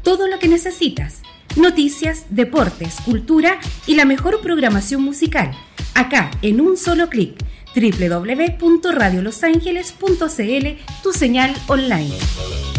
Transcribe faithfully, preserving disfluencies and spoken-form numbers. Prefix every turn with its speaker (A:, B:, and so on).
A: Todo lo que necesitas. Noticias, deportes, cultura y la mejor programación musical. Acá, en un solo clic. doble u doble u doble u punto radio los ángeles punto c l, tu señal online.